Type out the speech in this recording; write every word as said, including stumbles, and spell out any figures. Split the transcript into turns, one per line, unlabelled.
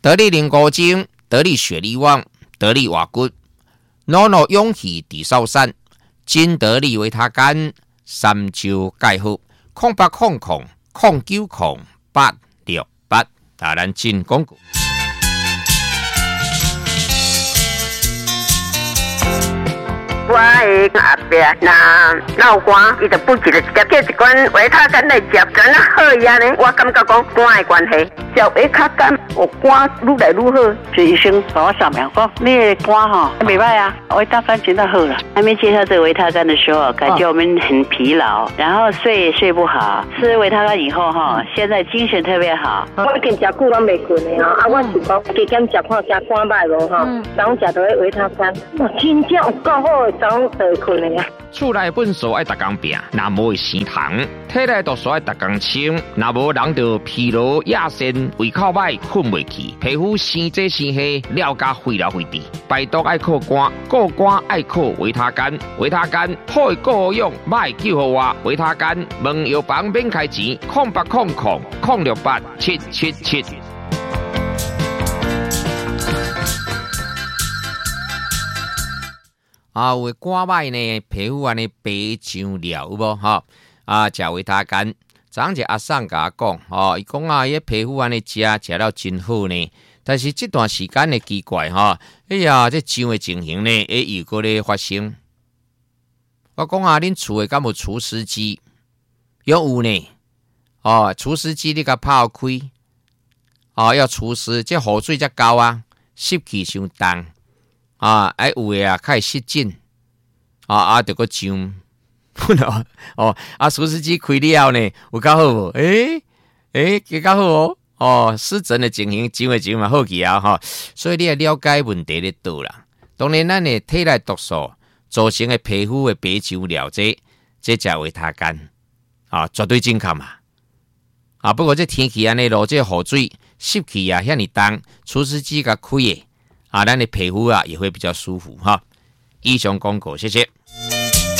得力灵骨精、得力雪力旺、得力瓦骨、诺诺勇气地少山、金得力维他干、三周钙好，空八空空空九空八六八，大咱进广告。
我的阿伯那闹寒，伊就补一个一粒一罐维他干来食，真好呀呢。我感觉讲肝的关系，食维他干，我肝愈来愈好。就医生帮我上面讲，你的肝哈没歹啊，维他干真的好了。
还没介绍这个维他干的时候，感觉我们很疲劳，然后睡也睡不好。吃维他干以后哈，现在精神特别好。
我已经食久拢袂困的啊，啊，我是讲加减食看下肝歹无哈，早上食到维他干，哇，真正有够好的。
厝内本数爱逐工拼，若无会生糖；体内毒素爱逐工清，若无人就疲劳亚肾，胃口歹，困袂去，皮肤生这生黑，了加废了废滴。排毒爱靠肝，顾肝爱靠维他干，维他干好顾用，歹救好我。维他干问药房免开钱，空八空空空六八七七七。啊，有肝歹呢，皮肤安尼白像料有无？哈啊，食维他干。昨昏一阿送甲我讲，哦，伊讲啊，伊皮肤安尼食食了真好呢。但是这段时间的奇怪哈，哎呀，这痒的情形呢，会又搁咧发生。我讲啊，恁厝诶敢有除湿机？有有呢。哦，除湿机你甲拍开，哦，要除湿，这雨水才够啊，湿气伤重。啊，哎有诶啊，较会失禁，啊啊，着个上，哦，啊，除湿机开了呢，有较好无？诶、欸、诶，欸、较好哦，哦，湿疹的情形，上诶情嘛好去啊，哈，所以你要了解问题咧倒啦。当然，咱诶体内毒素造成诶皮肤诶白像了这，这才维他干，啊，绝对正确嘛。啊，不过这天气安尼落这雨水湿气啊，遐尼重，除湿机甲开诶。啊，咱的皮肤啊也会比较舒服哈。以上广告，谢谢。